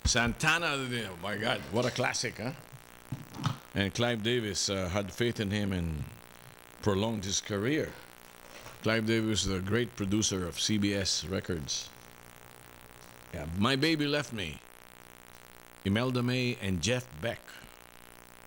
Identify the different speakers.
Speaker 1: Santana, oh my God, what a classic, huh? And Clive Davis had faith in him and prolonged his career. Clive Davis was the great producer of CBS Records. Yeah, My Baby Left Me, Imelda May and Jeff Beck.